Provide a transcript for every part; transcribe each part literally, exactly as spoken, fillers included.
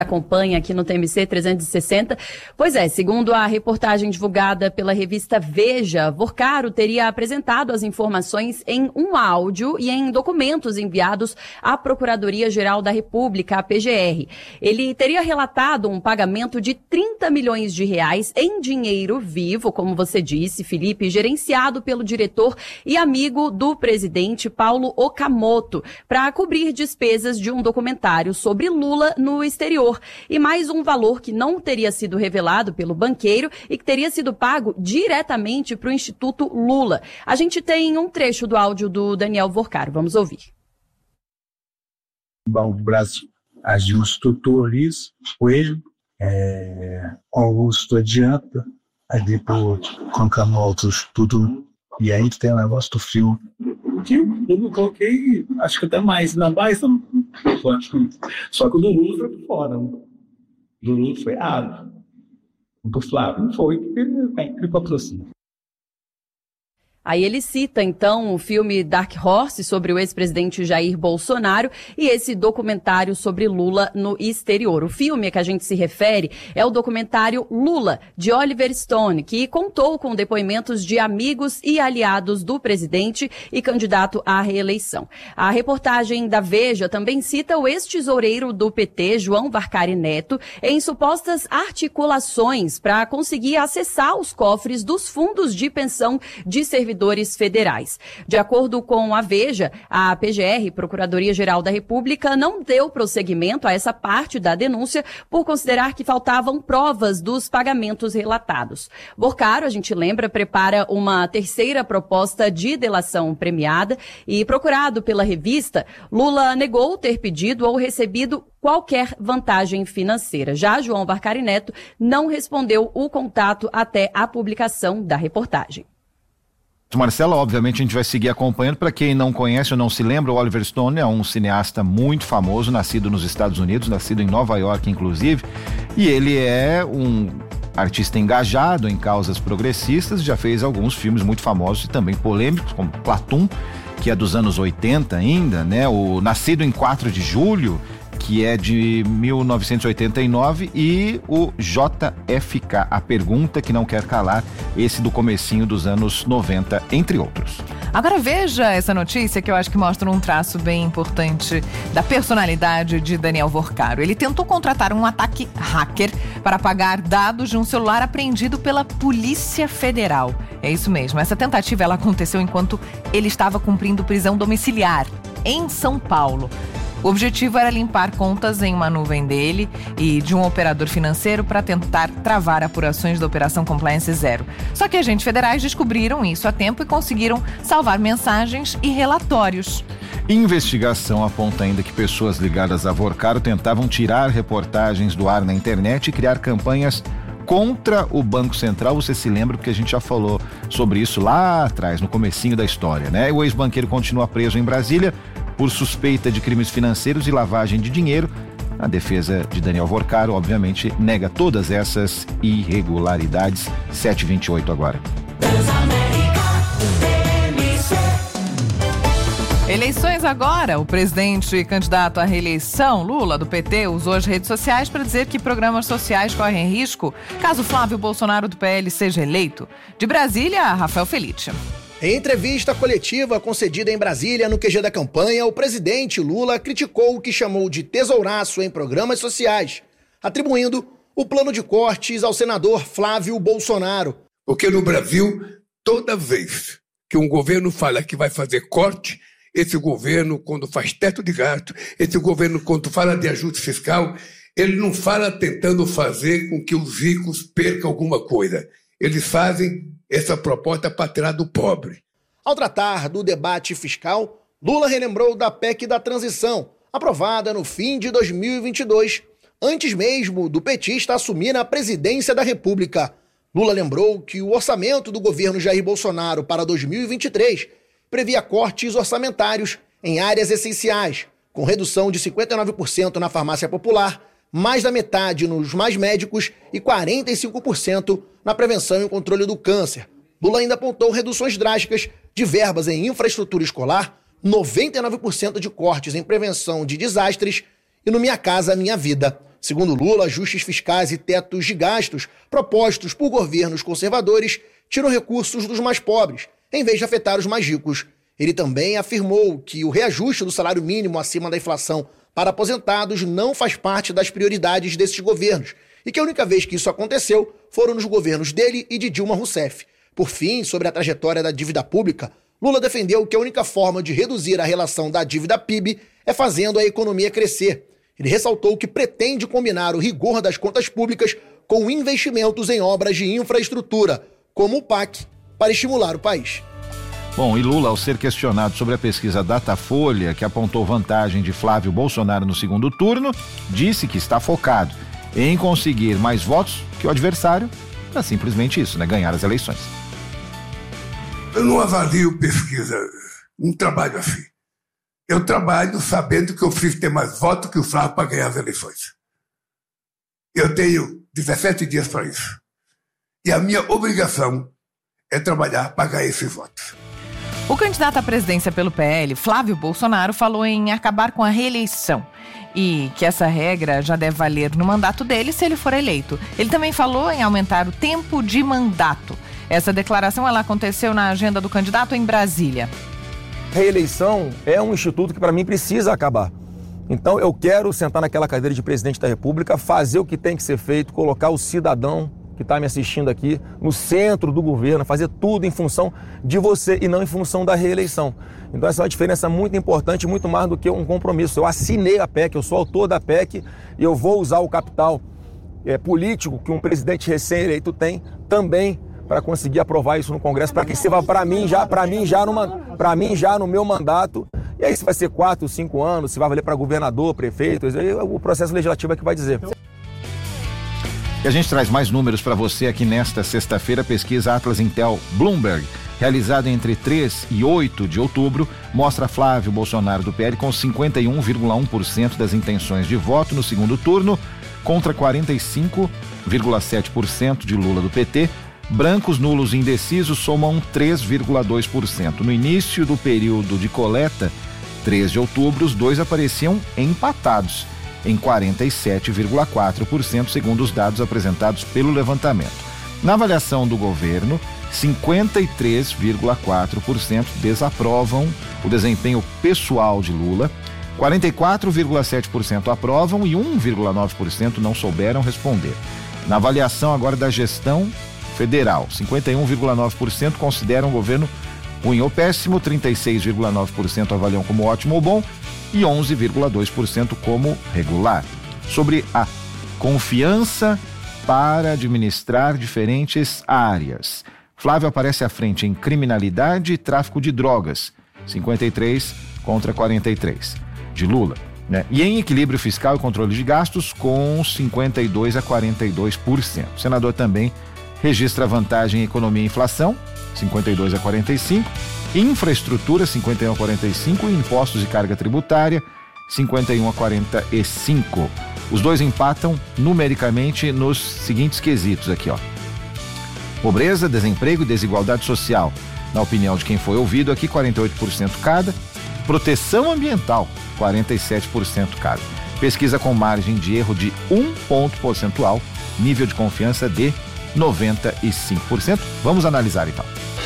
acompanha aqui no T M C trezentos e sessenta. Pois é, segundo a reportagem divulgada pela revista Veja, Vorcaro teria apresentado as informações em um áudio e em documentos enviados à Procuradoria-Geral da República, a P G R. Ele teria relatado um pagamento de trinta milhões de reais em dinheiro vivo, como você disse, Felipe, gerenciado pelo diretor e amigo do presidente Paulo Okamoto, para cobrir despesas de um documentário sobre Lula no exterior. E mais um valor que não teria sido revelado pelo banqueiro e que teria sido pago diretamente para o Instituto Lula. A gente tem um trecho do áudio do Daniel Vorcaro. Vamos ouvir. Bom, o Brasil ajusta turismo, coelho, é, Augusto adianta, aí depois colocamos outros tudo, e aí tem o negócio do filme. Eu não coloquei, acho que até mais, na base, só que o do Lula foi por fora. O do Lula foi errado. O do Flávio não foi, porque ele patrocina. Aí ele cita, então, o filme Dark Horse sobre o ex-presidente Jair Bolsonaro e esse documentário sobre Lula no exterior. O filme a que a gente se refere é o documentário Lula, de Oliver Stone, que contou com depoimentos de amigos e aliados do presidente e candidato à reeleição. A reportagem da Veja também cita o ex-tesoureiro do P T, João Varcari Neto, em supostas articulações para conseguir acessar os cofres dos fundos de pensão de servidores servidores federais. De acordo com a Veja, a P G R, Procuradoria-Geral da República, não deu prosseguimento a essa parte da denúncia por considerar que faltavam provas dos pagamentos relatados. Vorcaro, a gente lembra, prepara uma terceira proposta de delação premiada e, procurado pela revista, Lula negou ter pedido ou recebido qualquer vantagem financeira. Já João Varcari Neto não respondeu o contato até a publicação da reportagem. Marcela, obviamente a gente vai seguir acompanhando. Para quem não conhece ou não se lembra, o Oliver Stone é um cineasta muito famoso, nascido nos Estados Unidos, nascido em Nova York, inclusive, e ele é um artista engajado em causas progressistas, já fez alguns filmes muito famosos e também polêmicos, como Platoon, que é dos anos oitenta ainda, né? O Nascido em quatro de julho, que é de mil novecentos e oitenta e nove, e o J F K, A Pergunta que Não Quer Calar, esse do comecinho dos anos noventa, entre outros. Agora veja essa notícia que eu acho que mostra um traço bem importante da personalidade de Daniel Vorcaro. Ele tentou contratar um ataque hacker para apagar dados de um celular apreendido pela Polícia Federal. É isso mesmo, essa tentativa ela aconteceu enquanto ele estava cumprindo prisão domiciliar em São Paulo. O objetivo era limpar contas em uma nuvem dele e de um operador financeiro para tentar travar apurações da Operação Compliance Zero. Só que agentes federais descobriram isso a tempo e conseguiram salvar mensagens e relatórios. Investigação aponta ainda que pessoas ligadas a Vorcaro tentavam tirar reportagens do ar na internet e criar campanhas contra o Banco Central. Você se lembra porque a gente já falou sobre isso lá atrás, no comecinho da história, né? O ex-banqueiro continua preso em Brasília por suspeita de crimes financeiros e lavagem de dinheiro. A defesa de Daniel Vorcaro, obviamente, nega todas essas irregularidades. sete e vinte e oito agora. Eleições agora. O presidente e candidato à reeleição, Lula, do P T, usou as redes sociais para dizer que programas sociais correm risco caso Flávio Bolsonaro, do P L, seja eleito. De Brasília, Rafael Felice. Em entrevista coletiva concedida em Brasília, no Q G da campanha, o presidente Lula criticou o que chamou de tesouraço em programas sociais, atribuindo o plano de cortes ao senador Flávio Bolsonaro. Porque no Brasil, toda vez que um governo fala que vai fazer corte, esse governo, quando faz teto de gasto, esse governo, quando fala de ajuste fiscal, ele não fala tentando fazer com que os ricos percam alguma coisa. Eles fazem essa proposta para tirar do pobre. Ao tratar do debate fiscal, Lula relembrou da P E C da transição, aprovada no fim de dois mil e vinte e dois, antes mesmo do petista assumir a presidência da República. Lula lembrou que o orçamento do governo Jair Bolsonaro para dois mil e vinte e três previa cortes orçamentários em áreas essenciais, com redução de cinquenta e nove por cento na farmácia popular, mais da metade nos mais médicos e quarenta e cinco por cento na prevenção e controle do câncer. Lula ainda apontou reduções drásticas de verbas em infraestrutura escolar, noventa e nove por cento de cortes em prevenção de desastres e no Minha Casa Minha Vida. Segundo Lula, ajustes fiscais e tetos de gastos propostos por governos conservadores tiram recursos dos mais pobres, em vez de afetar os mais ricos. Ele também afirmou que o reajuste do salário mínimo acima da inflação para aposentados não faz parte das prioridades desses governos e que a única vez que isso aconteceu foram nos governos dele e de Dilma Rousseff. Por fim, sobre a trajetória da dívida pública, Lula defendeu que a única forma de reduzir a relação da dívida P I B é fazendo a economia crescer. Ele ressaltou que pretende combinar o rigor das contas públicas com investimentos em obras de infraestrutura, como o P A C, para estimular o país. Bom, e Lula, ao ser questionado sobre a pesquisa Datafolha, que apontou vantagem de Flávio Bolsonaro no segundo turno, disse que está focado em conseguir mais votos que o adversário, é simplesmente isso, né? Ganhar as eleições. Eu não avalio pesquisa, não trabalho assim. Eu trabalho sabendo que eu preciso ter mais votos que o Flávio para ganhar as eleições. Eu tenho dezessete dias para isso. E a minha obrigação é trabalhar para ganhar esses votos. O candidato à presidência pelo P L, Flávio Bolsonaro, falou em acabar com a reeleição e que essa regra já deve valer no mandato dele se ele for eleito. Ele também falou em aumentar o tempo de mandato. Essa declaração ela aconteceu na agenda do candidato em Brasília. Reeleição é um instituto que para mim precisa acabar. Então eu quero sentar naquela cadeira de presidente da República, fazer o que tem que ser feito, colocar o cidadão que está me assistindo aqui no centro do governo, fazer tudo em função de você e não em função da reeleição. Então essa é uma diferença muito importante, muito mais do que um compromisso. Eu assinei a P E C, eu sou autor da P E C e eu vou usar o capital é, político que um presidente recém-eleito tem também para conseguir aprovar isso no Congresso, para que sirva para mim já, para mim já numa, para mim já no meu mandato. E aí se vai ser quatro, cinco anos, se vai valer para governador, prefeito, aí o processo legislativo é que vai dizer. E a gente traz mais números para você aqui nesta sexta-feira. Pesquisa Atlas Intel Bloomberg, realizada entre três e oito de outubro, mostra Flávio Bolsonaro do P L com cinquenta e um vírgula um por cento das intenções de voto no segundo turno, contra quarenta e cinco vírgula sete por cento de Lula do P T. Brancos, nulos e indecisos somam três vírgula dois por cento. No início do período de coleta, três de outubro, os dois apareciam empatados em quarenta e sete vírgula quatro por cento, segundo os dados apresentados pelo levantamento. Na avaliação do governo, cinquenta e três vírgula quatro por cento desaprovam o desempenho pessoal de Lula, quarenta e quatro vírgula sete por cento aprovam e um vírgula nove por cento não souberam responder. Na avaliação agora da gestão federal, cinquenta e um vírgula nove por cento consideram o governo ruim ou péssimo, trinta e seis vírgula nove por cento avaliam como ótimo ou bom e onze vírgula dois por cento como regular. Sobre a confiança para administrar diferentes áreas, Flávio aparece à frente em criminalidade e tráfico de drogas, cinquenta e três contra quarenta e três de Lula, né? E em equilíbrio fiscal e controle de gastos com cinquenta e dois a quarenta e dois por cento. O senador também registra vantagem em economia e inflação, cinquenta e dois a quarenta e cinco, infraestrutura, cinquenta e um a quarenta e cinco, e impostos e carga tributária, cinquenta e um a quarenta e cinco. Os dois empatam numericamente nos seguintes quesitos aqui, ó. Pobreza, desemprego e desigualdade social. Na opinião de quem foi ouvido aqui, quarenta e oito por cento cada. Proteção ambiental, quarenta e sete por cento cada. Pesquisa com margem de erro de um ponto percentual, nível de confiança de noventa e cinco por cento. Vamos analisar então.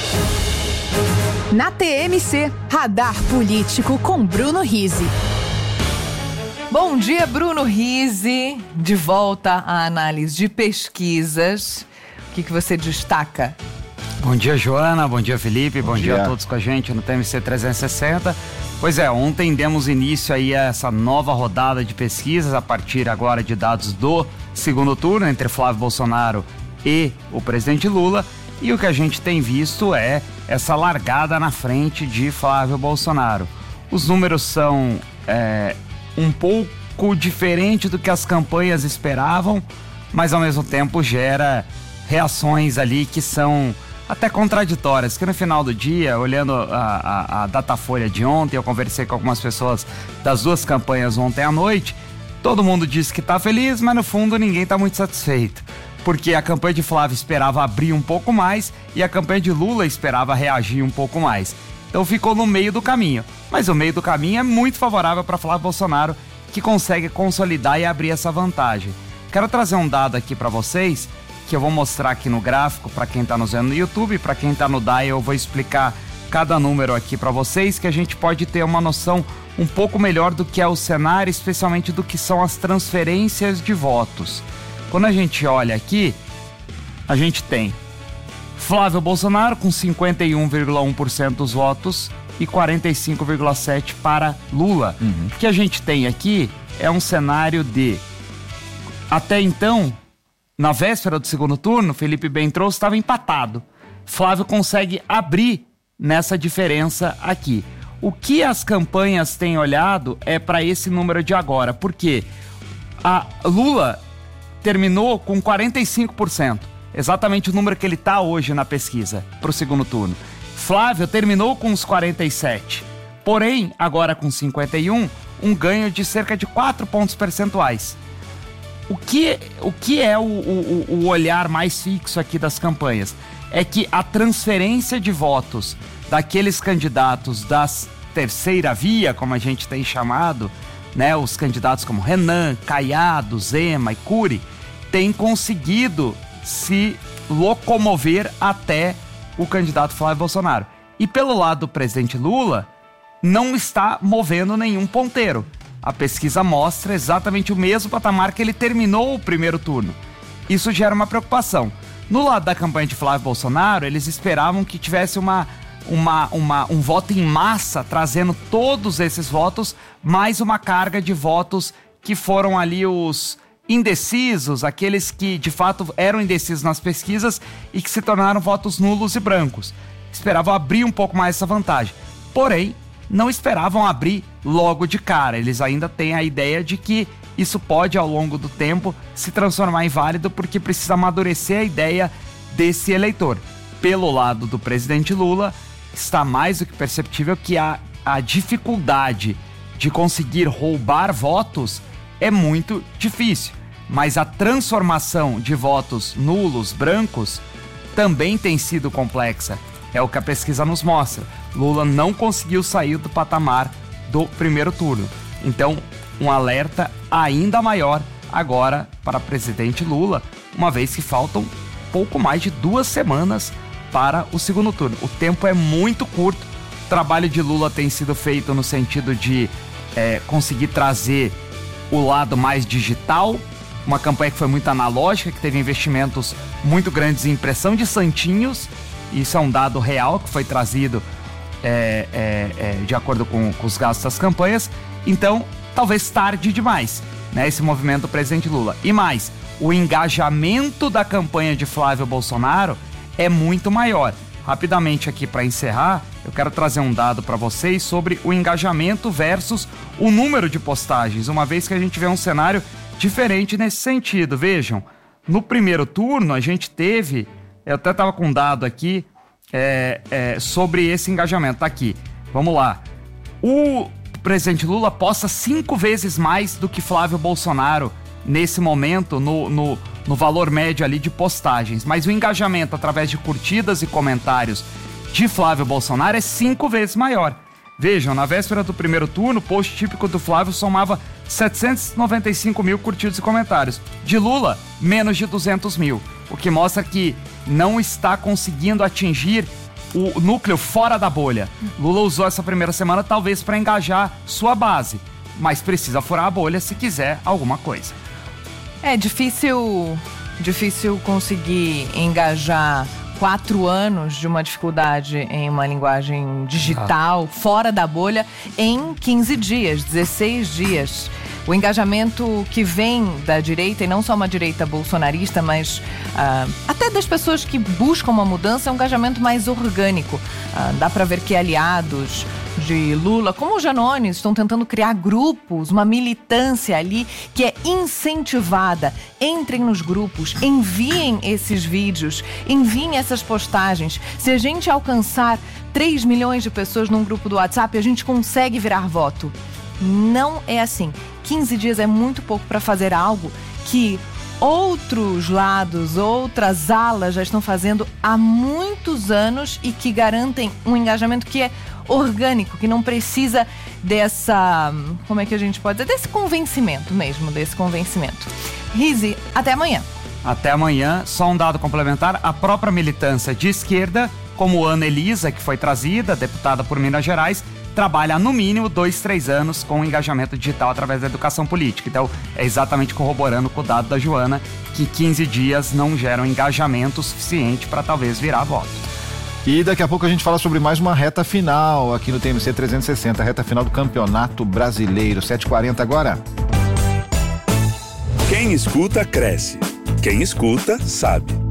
Na T M C, Radar Político com Bruno Rizzi. Bom dia, Bruno Rizzi. De volta à análise de pesquisas. O que, que você destaca? Bom dia, Joana. Bom dia, Felipe. Bom, Bom dia. dia a todos com a gente no T M C trezentos e sessenta. Pois é, ontem demos início aí a essa nova rodada de pesquisas a partir agora de dados do segundo turno entre Flávio Bolsonaro e o presidente Lula, e o que a gente tem visto é essa largada na frente de Flávio Bolsonaro. Os números são é, um pouco diferentes do que as campanhas esperavam, mas ao mesmo tempo gera reações ali que são até contraditórias, que no final do dia, olhando a, a, a Datafolha de ontem, eu conversei com algumas pessoas das duas campanhas ontem à noite, todo mundo disse que está feliz, mas no fundo ninguém está muito satisfeito. Porque a campanha de Flávio esperava abrir um pouco mais e a campanha de Lula esperava reagir um pouco mais. Então ficou no meio do caminho. Mas o meio do caminho é muito favorável para Flávio Bolsonaro, que consegue consolidar e abrir essa vantagem. Quero trazer um dado aqui para vocês, que eu vou mostrar aqui no gráfico para quem está nos vendo no YouTube, para quem está no D A I eu vou explicar cada número aqui para vocês, que a gente pode ter uma noção um pouco melhor do que é o cenário, especialmente do que são as transferências de votos. Quando a gente olha aqui, a gente tem Flávio Bolsonaro com cinquenta e um vírgula um por cento dos votos e quarenta e cinco vírgula sete por cento para Lula. Uhum. O que a gente tem aqui é um cenário de, até então, na véspera do segundo turno, Felipe bem trouxe, estava empatado. Flávio consegue abrir nessa diferença aqui. O que as campanhas têm olhado é para esse número de agora, porque a Lula terminou com quarenta e cinco por cento, exatamente o número que ele está hoje na pesquisa para o segundo turno. Flávio terminou com uns quarenta e sete, porém, agora com cinquenta e um, um ganho de cerca de quatro pontos percentuais. O que, o que é o, o, o olhar mais fixo aqui das campanhas? É que a transferência de votos daqueles candidatos da terceira via, como a gente tem chamado, né, os candidatos como Renan, Caiado, Zema e Cury, têm conseguido se locomover até o candidato Flávio Bolsonaro. E pelo lado do presidente Lula, não está movendo nenhum ponteiro. A pesquisa mostra exatamente o mesmo patamar que ele terminou o primeiro turno. Isso gera uma preocupação. No lado da campanha de Flávio Bolsonaro, eles esperavam que tivesse uma, uma, uma, um voto em massa, trazendo todos esses votos, mais uma carga de votos que foram ali os indecisos, aqueles que de fato eram indecisos nas pesquisas e que se tornaram votos nulos e brancos. Esperavam abrir um pouco mais essa vantagem. Porém, não esperavam abrir logo de cara. Eles ainda têm a ideia de que isso pode, ao longo do tempo, se transformar em válido, porque precisa amadurecer a ideia desse eleitor. Pelo lado do presidente Lula, está mais do que perceptível que a, a dificuldade de conseguir roubar votos é muito difícil. Mas a transformação de votos nulos, brancos, também tem sido complexa. É o que a pesquisa nos mostra. Lula não conseguiu sair do patamar do primeiro turno. Então, um alerta ainda maior agora para presidente Lula, uma vez que faltam pouco mais de duas semanas para o segundo turno. O tempo é muito curto. O trabalho de Lula tem sido feito no sentido de é, conseguir trazer o lado mais digital, uma campanha que foi muito analógica, que teve investimentos muito grandes em impressão de santinhos. Isso é um dado real que foi trazido é, é, é, de acordo com, com os gastos das campanhas. Então, talvez tarde demais, né, esse movimento do presidente Lula. E mais, o engajamento da campanha de Flávio Bolsonaro é muito maior. Rapidamente aqui para encerrar, eu quero trazer um dado para vocês sobre o engajamento versus o número de postagens, uma vez que a gente vê um cenário diferente nesse sentido. Vejam, no primeiro turno a gente teve, eu até estava com um dado aqui é, é, sobre esse engajamento, tá aqui, vamos lá. O presidente Lula posta cinco vezes mais do que Flávio Bolsonaro nesse momento no, no, no valor médio ali de postagens, mas o engajamento através de curtidas e comentários de Flávio Bolsonaro é cinco vezes maior. Vejam, na véspera do primeiro turno, o post típico do Flávio somava setecentos e noventa e cinco mil curtidos e comentários. De Lula, menos de duzentos mil, o que mostra que não está conseguindo atingir o núcleo fora da bolha. Lula usou essa primeira semana talvez para engajar sua base, mas precisa furar a bolha se quiser alguma coisa. É difícil, difícil conseguir engajar quatro anos de uma dificuldade em uma linguagem digital, ah. fora da bolha, em quinze dias, dezesseis dias. O engajamento que vem da direita, e não só uma direita bolsonarista, mas uh, até das pessoas que buscam uma mudança, é um engajamento mais orgânico. Uh, dá para ver que aliados de Lula, como o Janones, estão tentando criar grupos, uma militância ali que é incentivada. Entrem nos grupos, enviem esses vídeos, enviem essas postagens. Se a gente alcançar três milhões de pessoas num grupo do WhatsApp, a gente consegue virar voto. Não é assim. quinze dias é muito pouco para fazer algo que outros lados, outras alas já estão fazendo há muitos anos e que garantem um engajamento que é orgânico, que não precisa dessa, como é que a gente pode dizer, desse convencimento mesmo, desse convencimento. Rize, até amanhã. Até amanhã. Só um dado complementar, a própria militância de esquerda, como Ana Elisa, que foi trazida, deputada por Minas Gerais, trabalha no mínimo dois, três anos com engajamento digital através da educação política. Então, é exatamente corroborando com o dado da Joana, que quinze dias não geram engajamento suficiente para talvez virar voto. E daqui a pouco a gente fala sobre mais uma reta final aqui no T M C trezentos e sessenta, reta final do Campeonato Brasileiro. sete e quarenta agora. Quem escuta, cresce. Quem escuta, sabe.